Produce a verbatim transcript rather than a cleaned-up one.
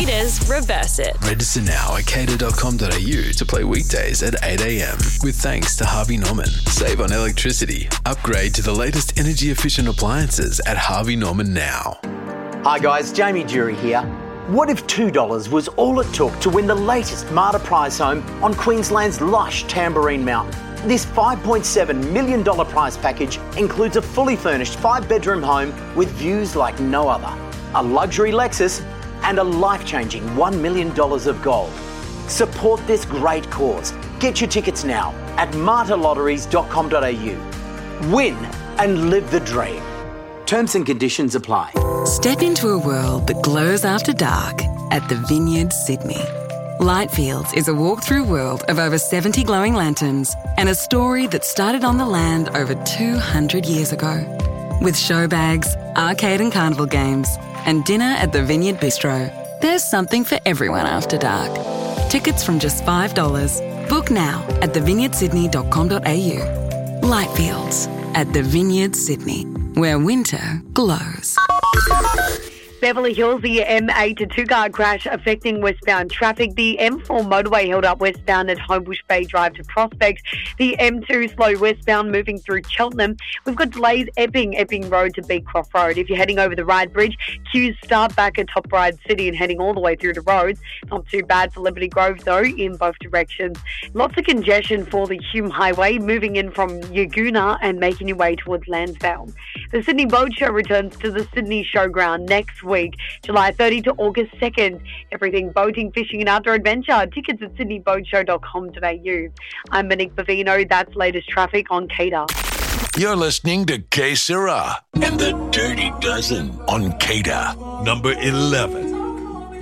Cater's Reverse It. Register now at cater dot com dot a u to play weekdays at eight a.m. with thanks to Harvey Norman. Save on electricity. Upgrade to the latest energy-efficient appliances at Harvey Norman now. Hi guys, Jamie Jury here. What if two dollars was all it took to win the latest Marta prize home on Queensland's lush Tamborine Mountain? This five point seven million dollars prize package includes a fully furnished five-bedroom home with views like no other, a luxury Lexus and a life-changing one million dollars of gold. Support this great cause. Get your tickets now at marta lotteries dot com dot a u. Win and live the dream. Terms and conditions apply. Step into a world that glows after dark at the Vineyard Sydney. Lightfields is a walk-through world of over seventy glowing lanterns and a story that started on the land over two hundred years ago. With show bags, arcade and carnival games, and dinner at the Vineyard Bistro, there's something for everyone after dark. Tickets from just five dollars. Book now at the vineyard sydney dot com dot a u. Lightfields at the Vineyard Sydney, where winter glows. Beverly Hills, the M eight to two-car crash affecting westbound traffic. The M four motorway held up westbound at Homebush Bay Drive to Prospect. The M two slow westbound moving through Cheltenham. We've got delays Epping, Epping Road to Beecroft Road. If you're heading over the Ryde Bridge, queues start back at Top Ryde City and heading all the way through the roads. Not too bad for Liberty Grove, though, in both directions. Lots of congestion for the Hume Highway, moving in from Yagoona and making your way towards Lansdale. The Sydney Boat Show returns to the Sydney Showground next week. Week, July thirtieth to August second. Everything boating, fishing and outdoor adventure. Tickets at sydney boat show dot com dot a u. I'm Monique Bavino. That's latest traffic on Cater. You're listening to K Sarah and the Dirty Dozen on Cater, number eleven.